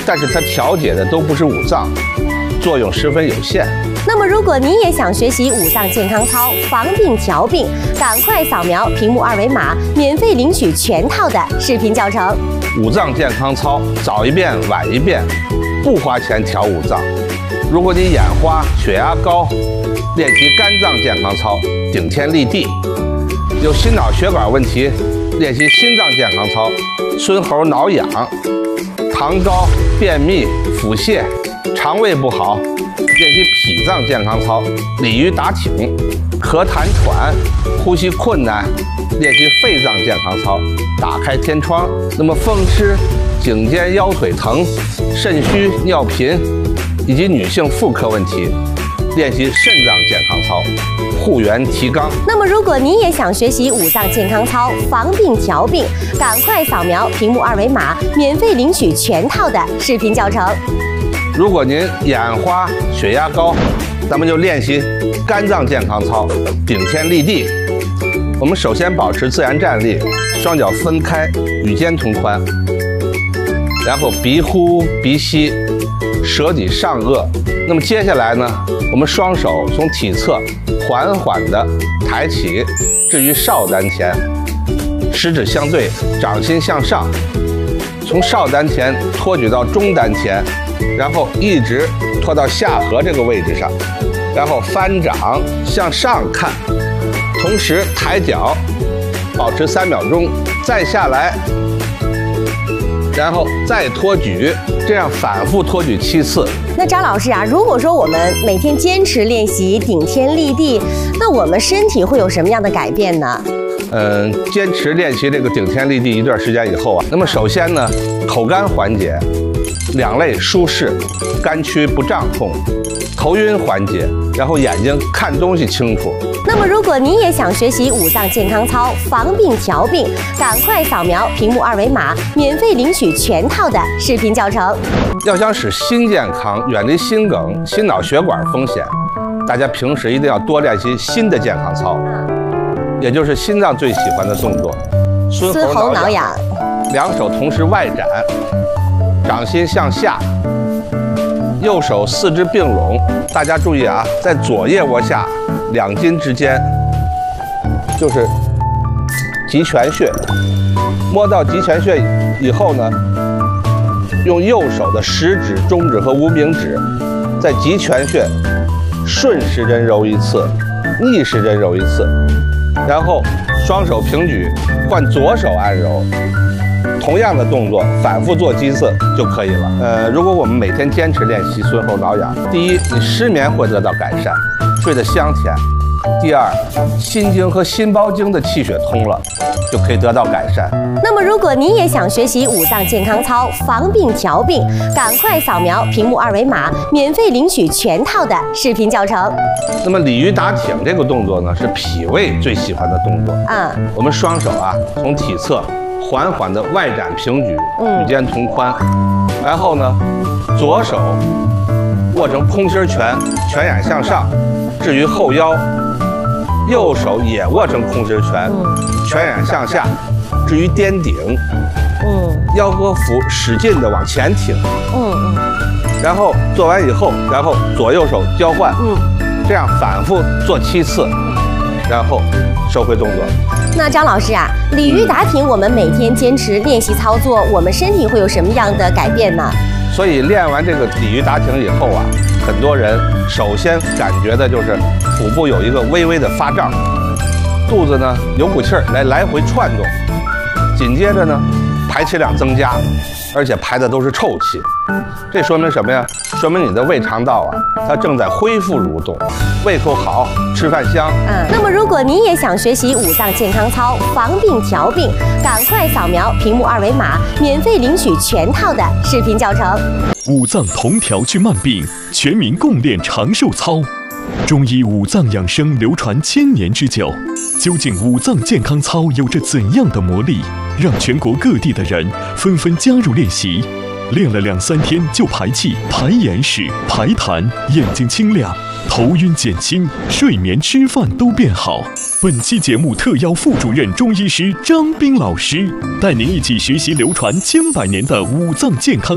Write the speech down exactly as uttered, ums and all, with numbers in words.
但是它调节的都不是五脏，作用十分有限。 那么，如果你也想学习五脏健康操，防病调病，赶快扫描屏幕二维码，免费领取全套的视频教程。 五脏健康操，早一遍晚一遍，不花钱调五脏。如果你眼花、血压高，练习肝脏健康操，顶天立地；有心脑血管问题，练习心脏健康操，孙猴挠痒；糖高、便秘、腹泻，肠胃不好，练习脾脏健康操，鲤鱼打挺；咳痰喘，呼吸困难，练习肺脏健康操，打开天窗。那么风湿、颈肩腰腿疼、肾虚、尿频以及女性妇科问题，练习肾脏健康操，护元提肛。 那么，如果你也想学习五脏健康操，防病调病，赶快扫描屏幕二维码，免费领取全套的视频教程。 如果您眼花、血压高，咱们就练习肝脏健康操，顶天立地。我们首先保持自然站立，双脚分开，与肩同宽，然后鼻呼鼻吸，舌抵上颚。那么接下来呢，我们双手从体侧缓缓地抬起，置于少丹田，食指相对，掌心向上，从少丹田托举到中丹田，然后一直拖到下颌这个位置上，然后翻掌向上看，同时抬脚，保持三秒钟，再下来，然后再托举，这样反复托举七次。 那张老师啊，如果说我们每天坚持练习顶天立地，那我们身体会有什么样的改变呢？ 嗯，坚持练习这个顶天立地一段时间以后啊，那么首先呢，口干缓解，两肋舒适，肝区不胀痛，头晕缓解，然后眼睛看东西清楚。 那么，如果你也想学习五脏健康操，防病调病，赶快扫描屏幕二维码，免费领取全套的视频教程。 要想使心健康，远离心梗、心脑血管风险，大家平时一定要多练习心的健康操，也就是心脏最喜欢的动作，孙猴挠痒。两手同时外展，掌心向下，右手四肢并拢。大家注意啊，在左腋窝下两筋之间就是极泉穴，摸到极泉穴以后呢，用右手的食指、中指和无名指在极泉穴顺时针揉一次，逆时针揉一次，然后双手平举，换左手按揉。同样的动作反复做几次就可以了。呃，如果我们每天坚持练习孙猴挠痒，第一，你失眠会得到改善，睡得香甜；第二，心经和心包经的气血通了，就可以得到改善。 那么，如果你也想学习五脏健康操，防病调病，赶快扫描屏幕二维码，免费领取全套的视频教程。 那么鲤鱼打挺这个动作呢，是脾胃最喜欢的动作。 嗯， 我们双手啊，从体侧缓缓的外展平举，与肩同宽，然后呢，左手握成空心拳，拳眼向上，置于后腰；右手也握成空心拳，拳眼向下，置于颠顶。嗯，腰和腹使劲的往前挺。嗯嗯。然后做完以后，然后左右手交换。嗯，这样反复做七次，然后收回动作。 那张老师啊，鲤鱼打挺，我们每天坚持练习操作，我们身体会有什么样的改变呢？ 所以练完这个鲤鱼打挺以后啊，很多人首先感觉的就是腹部有一个微微的发胀，肚子呢有股气儿来来回窜动，紧接着呢排气量增加，而且排的都是臭气。这说明什么呀？说明你的胃肠道啊，它正在恢复蠕动，胃口好，吃饭香。 嗯，那么如果你也想学习五脏健康操，防病调病，赶快扫描屏幕二维码，免费领取全套的视频教程。 五脏同调治慢病，全民共练长寿操。中医五脏养生流传千年之久，究竟五脏健康操有着怎样的魔力，让全国各地的人纷纷加入练习？练了两三天就排气、排眼屎、排痰，眼睛清亮，头晕减轻，睡眠、吃饭都变好。本期节目特邀副主任中医师张斌老师，带您一起学习流传千百年的五脏健康